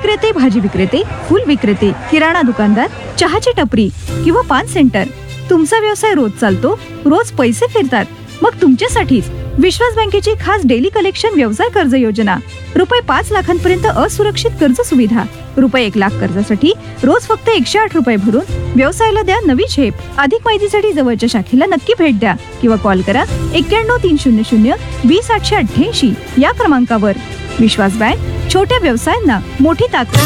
विक्रेते, भाजी विक्रेते, फूल विक्रेते, किराणा दुकानदार, चहाची टपरी किंवा पान सेंटर, तुमचा व्यवसाय रोज चालतो, रोज पैसे फिरतात, मग तुमच्यासाठीच विश्वास बँकेची खास डेली कलेक्शन व्यवसाय कर्ज योजना. रुपये 5 लाखांपर्यंत असुरक्षित कर्ज सुविधा. रुपये 1 लाख कर्जासाठी रोज फक्त 108 रुपये भरून व्यवसायाला द्या नवी झेप. अधिक माहितीसाठी जवळच्या शाखेला नक्की भेट द्या किंवा कॉल करा 91 300 20 888 या क्रमांकावर. विश्वास बँक, छोट्या व्यवसायांना मोठी ताकद.